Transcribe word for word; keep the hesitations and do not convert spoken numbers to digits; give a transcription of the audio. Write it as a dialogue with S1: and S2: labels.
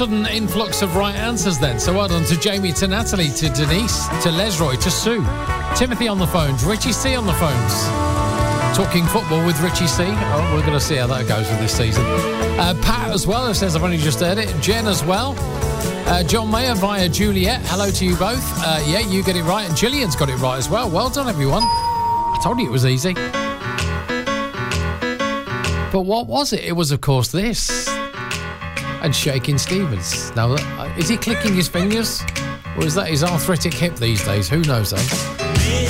S1: sudden influx of right answers then. So well done to Jamie, to Natalie, to Denise, to Lesroy, to Sue, Timothy on the phones, Richie C on the phones. Talking football with Richie C. Oh, we're going to see how that goes with this season. Uh, Pat as well, who says I've only just heard it. Jen as well. Uh, John Mayer via Juliet. Hello to you both. Uh, yeah, you get it right. And Gillian's got it right as well. Well done, everyone. I told you it was easy. But what was it? It was, of course, this. And Shaking Stevens. Now, uh, is he clicking his fingers? Or is that his arthritic hip these days? Who knows, though?